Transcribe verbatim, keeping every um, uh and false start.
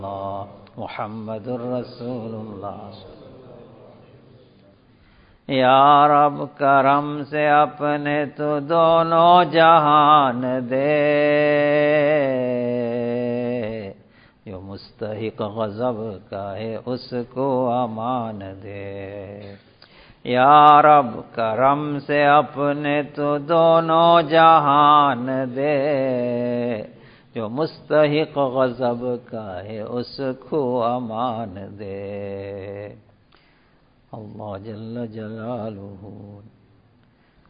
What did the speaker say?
मुहम्मदुर रसूलुल्लाह। या रब करम से अपने तो दोनों जहान दे, जो मुस्तहिक गज़ब का है उसको अमान दे। या रब करम से अपने तो दोनों जहान दे, जो मुस्तहिक गज़ब का है उसको अमान दे। अल्लाह जल्ल जलालुहु